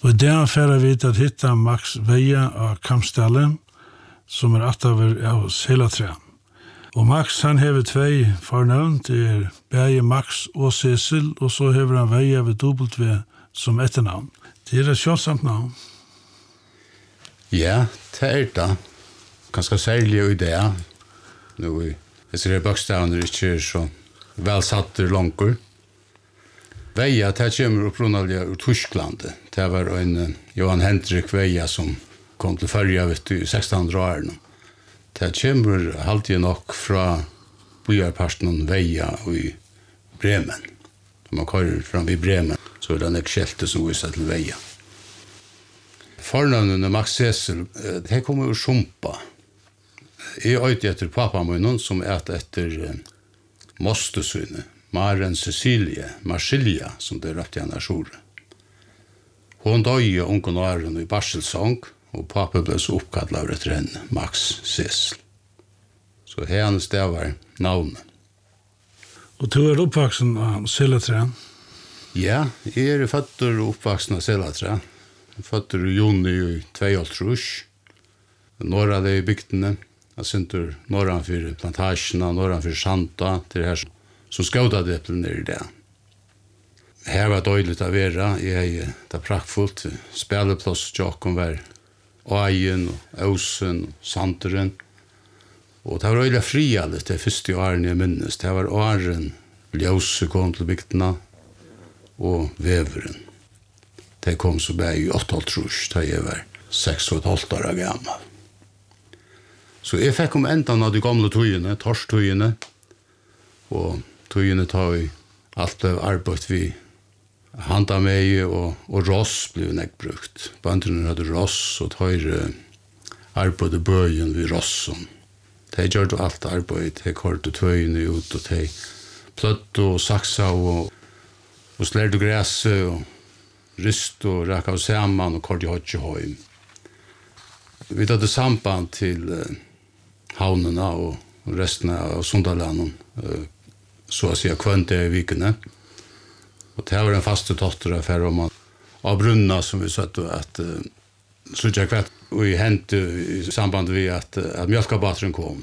Og det er vi at hitta Max Veia av Kampstallen, som attaver av Selatræ. Og Max, han hever 2 fornavn, det Berge Max og Cecil, og så hever han Veia ved W som etternavn. Det et sjålsamt navn. Ja, det det. Ganske særlig i det. Nå, jeg ser bokstavene ikke så velsatte langer. Veia, det kommer opprunnelig ur Tyskland. Det var en Johan Hendrik Veia som kom til Førja i 1600-årene. Det kommer alltid nok fra byarparten Veia i Bremen. Når man kører fram i Bremen, så det en skjelte som viser til Veia. Fornavnene Max Cecil, det kommer ur Sumpa. Jeg øyde etter pappa min, som etter mostesyne. Maren Cecilie, Marsilja, som det røpte henne sjore. Hun døde ungen åren i barselsång, og pappa ble så oppkallet etter henne, Max Cecil. Så hennes det var navnet. Og du oppvaksen av Selatræ? Ja, jeg født og oppvaksen av Selatræ. Født i juni i 2012. Några av de bygdene. Jeg syntes nåran for plantasjene, nåran for Santa, til her som skaudet det til nere i det. Her var døyligt å være. Jeg det praktfullt. Spilleplass Jakob var Øyen, Åsen, Santeren. Og det var øyelig frialet det første årene jeg minnes. Det var åren Ljøse kom til bygdene og Veveren. Det kom så bare i 8,5 da jeg var 6,5 år gammel. Så jeg fikk om enda av de gamle tøyene, torstøyene, og tøyene tar vi alt av arbeid vi handa meg og ross ble nekk brukt. Bandene hadde ross og tøyre arbeid i bøyen ved rossen. De gjør alt arbeid, de korte tøyene ut, og de pløtte og saksa og slærte græse og rist og rakk av sammen og korte hodje høy. Vi hadde samband til havnene og resten av Sundaland, så å si kvønte i vikene. Og det var en faste totteraffär om av brunna som vi satt at så jag kvart och i hent i samband med att mjölkabatren kom.